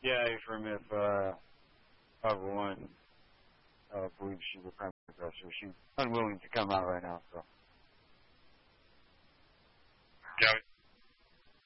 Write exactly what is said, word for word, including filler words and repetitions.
Yeah, from if uh, Papa One uh, believes she's a prime professor. She's unwilling to come out right now, so.